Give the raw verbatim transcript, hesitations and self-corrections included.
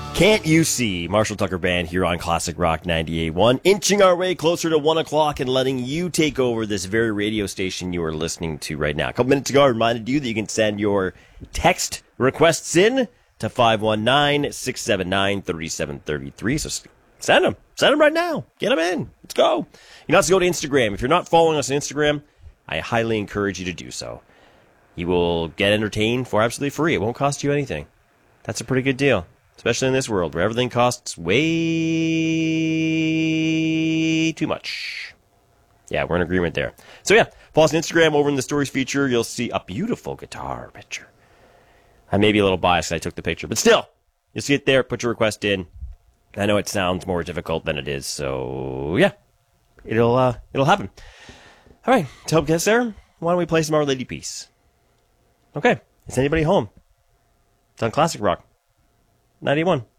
Can't you see Marshall Tucker Band here on Classic Rock ninety-eight point one, inching our way closer to one o'clock and letting you take over this very radio station you are listening to right now. A couple minutes ago, I reminded you that you can send your text requests in to five one nine, six seven nine, three seven three three. So send them. Send them right now. Get them in. Let's go. You can also go to Instagram. If you're not following us on Instagram, I highly encourage you to do so. You will get entertained for absolutely free. It won't cost you anything. That's a pretty good deal. Especially in this world where everything costs way too much. Yeah, we're in agreement there. So yeah, follow us on Instagram. Over in the stories feature, you'll see a beautiful guitar picture. I may be a little biased, I took the picture, but still, you'll see it there. Put your request in. I know it sounds more difficult than it is, so yeah, it'll uh, it'll happen. All right, to help get us there, why don't we play some Our Lady Peace? Okay, is anybody home? It's on Classic Rock ninety-one.